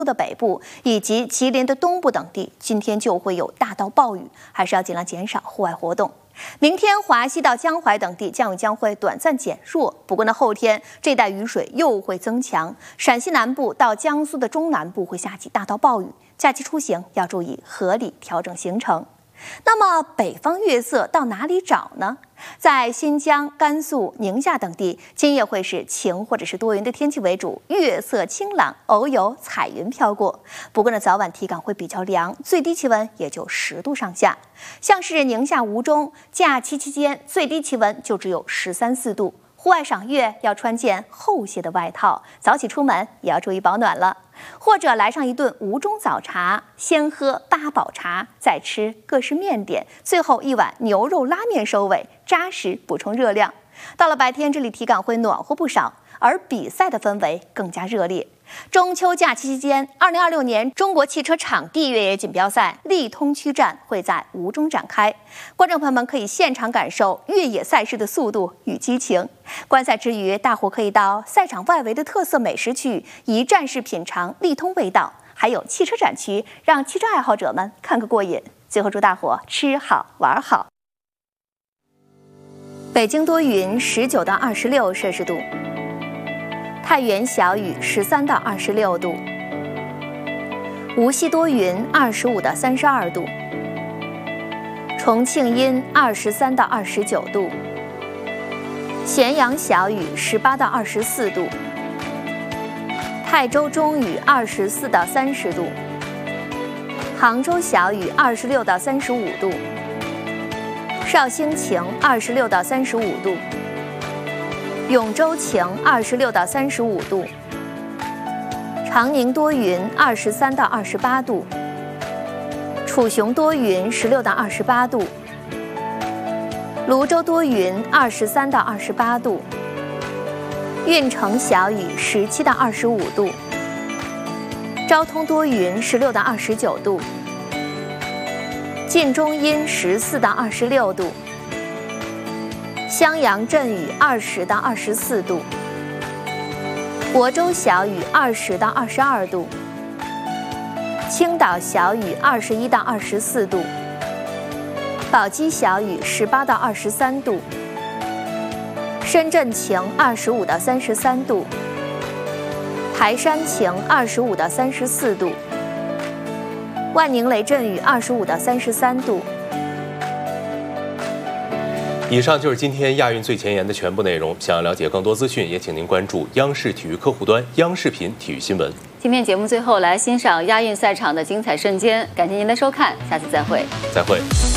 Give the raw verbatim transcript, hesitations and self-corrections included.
的北部以及吉林的东部等地，今天就会有大到暴雨，还是要尽量减少户外活动。明天华西到江淮等地降雨将会短暂减弱，不过呢，后天这带雨水又会增强，陕西南部到江苏的中南部会下起大到暴雨，假期出行要注意合理调整行程。那么北方月色到哪里找呢？在新疆、甘肃、宁夏等地，今夜会是晴或者是多云的天气为主，月色清朗，偶有彩云飘过。不过呢，早晚体感会比较凉，最低气温也就十度上下。像是宁夏吴中，假期期间最低气温就只有十三四度。户外赏月要穿件厚些的外套，早起出门也要注意保暖了。或者来上一顿吴中早茶，先喝八宝茶，再吃各式面点，最后一碗牛肉拉面收尾，扎实补充热量。到了白天，这里体感会暖和不少，而比赛的氛围更加热烈。中秋假期期间，二零二六年中国汽车场地越野锦标赛力通区站会在吴中展开，观众朋友们可以现场感受越野赛事的速度与激情。观赛之余，大伙可以到赛场外围的特色美食区一站式品尝力通味道，还有汽车展区，让汽车爱好者们看个过瘾。最后祝大伙吃好玩好。北京多云，十九到二十六摄氏度。太原小雨，十三到二十六度；无锡多云，二十五到三十二度；重庆阴，二十三到二十九度；咸阳小雨，十八到二十四度；泰州中雨，二十四到三十度；杭州小雨，二十六到三十五度；绍兴晴，二十六到三十五度。永州晴，二十六到三十五度；长宁多云，二十三到二十八度；楚雄多云，十六到二十八度；泸州多云，二十三到二十八度；运城小雨，十七到二十五度；昭通多云，十六到二十九度；晋中阴，十四到二十六度。襄阳阵雨，二十到二十四度；亳州小雨，二十到二十二度；青岛小雨，二十一到二十四度；宝鸡小雨，十八到二十三度；深圳晴，二十五到三十三度；台山晴，二十五到三十四度；万宁雷阵雨，二十五到三十三度。 以上就是今天亚运最前沿的全部内容。想要了解更多资讯，也请您关注央视体育客户端央视频体育新闻。 今天节目最后来欣赏亚运赛场的精彩瞬间，感谢您的收看，下次再会。 再会。